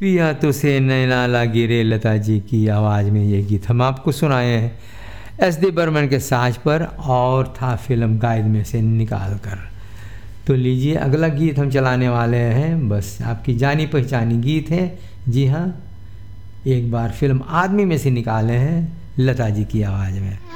पिया तुझसे नैना लागे रे लता जी की आवाज़ में ये गीत हम आपको सुनाए हैं एस.डी. बर्मन के साज पर और था फिल्म गाइड में से निकाल कर। तो लीजिए अगला गीत हम चलाने वाले हैं, बस आपकी जानी पहचानी गीत है। जी हाँ, एक बार फिल्म आदमी में से निकाले हैं लता जी की आवाज़ में।